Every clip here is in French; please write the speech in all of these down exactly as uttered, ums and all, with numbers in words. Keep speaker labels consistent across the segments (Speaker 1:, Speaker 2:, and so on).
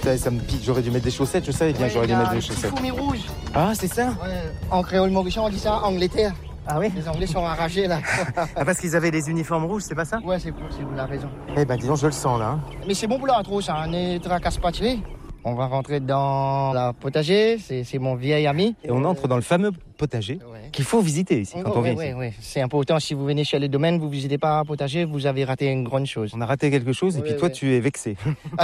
Speaker 1: putain, ça me pique. J'aurais dû mettre des chaussettes, je savais bien
Speaker 2: Ouais,
Speaker 1: que j'aurais dû
Speaker 2: il y a
Speaker 1: mettre des
Speaker 2: un petit
Speaker 1: chaussettes.
Speaker 2: fourmi rouge.
Speaker 1: Ah, c'est ça?
Speaker 2: Ouais. En créole mauricien, on dit ça Angleterre.
Speaker 1: Ah oui?
Speaker 2: Les Anglais sont enragés là.
Speaker 1: Ah, parce qu'ils avaient les uniformes rouges, c'est pas ça?
Speaker 2: Ouais, c'est possible, vous avez raison.
Speaker 1: Eh ben, disons, je le sens là. Hein.
Speaker 2: Mais c'est bon pour la trop, ça ne tracasse pas tuer. On va rentrer dans la potager, c'est, c'est mon vieil ami.
Speaker 1: Et on entre dans le fameux potager
Speaker 2: Ouais.
Speaker 1: qu'il faut visiter ici quand
Speaker 2: Oh,
Speaker 1: on
Speaker 2: ouais,
Speaker 1: vient ici.
Speaker 2: ouais, ouais. C'est important, si vous venez chez les domaines, vous ne visitez pas un potager, vous avez raté une grande chose.
Speaker 1: On a raté quelque chose et
Speaker 2: Ouais,
Speaker 1: puis toi,
Speaker 2: ouais.
Speaker 1: tu es vexé.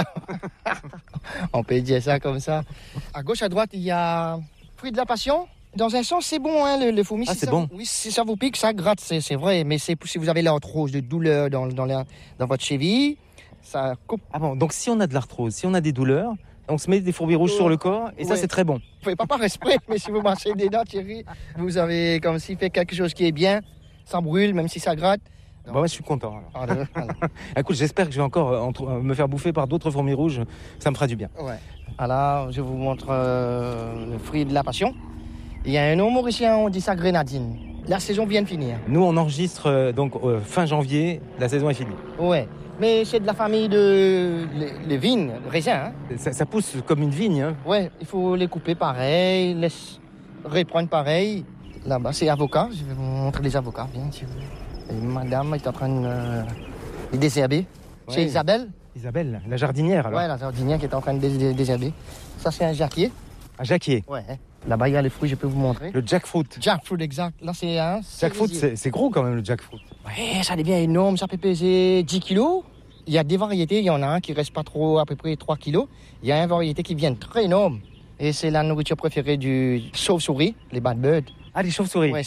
Speaker 2: On peut dire ça comme ça. À gauche, à droite, il y a fruit de la passion. Dans un sens, c'est bon, hein, le, le fourmi.
Speaker 1: Ah,
Speaker 2: si
Speaker 1: c'est
Speaker 2: ça
Speaker 1: bon.
Speaker 2: vous- Oui, si ça vous pique, ça gratte, c'est, c'est vrai. Mais c'est si vous avez l'arthrose de douleur dans, dans, la- dans votre cheville, ça coupe.
Speaker 1: Ah bon, donc si on a de l'arthrose, si on a des douleurs, on se met des fourmis rouges
Speaker 2: Ouais.
Speaker 1: sur le corps et ça,
Speaker 2: Ouais.
Speaker 1: c'est très bon.
Speaker 2: Vous ne pouvez pas par esprit, mais si vous marchez des dents, Thierry, vous avez comme s'il fait quelque chose qui est bien. Ça brûle, même si ça gratte.
Speaker 1: Bon, ouais, je suis content. alors.
Speaker 2: Voilà, voilà.
Speaker 1: Écoute, j'espère que je vais encore euh, entre- euh, me faire bouffer par d'autres fourmis rouges. Ça me fera du bien.
Speaker 2: Ouais. Alors, je vous montre euh, le fruit de la passion. Il y a un nom mauricien, on dit ça grenadine. La saison vient de finir.
Speaker 1: Nous, on enregistre euh, donc euh, fin janvier. La saison est finie.
Speaker 2: Ouais. Mais c'est de la famille de les, les vignes, les raisins. Hein.
Speaker 1: Ça, ça pousse comme une vigne. Hein.
Speaker 2: Ouais, il faut les couper pareil, les reprendre pareil. Là-bas, c'est avocat. Je vais vous montrer les avocats, bien sûr. Et madame est en train de euh, les désherber.
Speaker 1: Ouais.
Speaker 2: C'est Isabelle.
Speaker 1: Isabelle, la jardinière alors.
Speaker 2: Ouais, la jardinière qui est en train de dés- dés- désherber. Ça, c'est un jacquier.
Speaker 1: À Jacquier.
Speaker 2: Ouais. Là-bas, il y a les fruits, je peux vous montrer.
Speaker 1: Le jackfruit.
Speaker 2: Jackfruit, exact. Là, c'est un
Speaker 1: Jackfruit,
Speaker 2: cerisier.
Speaker 1: c'est c'est gros quand même le jackfruit.
Speaker 2: Ouais, ça devient énorme, ça peut peser dix kilos. Il y a des variétés, il y en a un qui reste pas trop, à peu près trois kilos. Il y a une variété qui vient très énorme. Et c'est la nourriture préférée du chauve-souris, les bad birds.
Speaker 1: Ah, les chauves-souris.
Speaker 2: Ouais,